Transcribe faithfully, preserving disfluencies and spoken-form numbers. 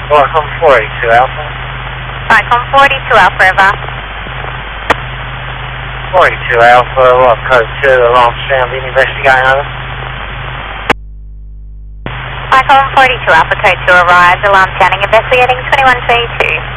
Welcome forty-two Alpha. Welcome forty-two Alpha River. forty-two Alpha, what code to the launch down being investigating over? Welcome forty-two Alpha, code two arrived, alarm scanning, investigating twenty-one twenty-two.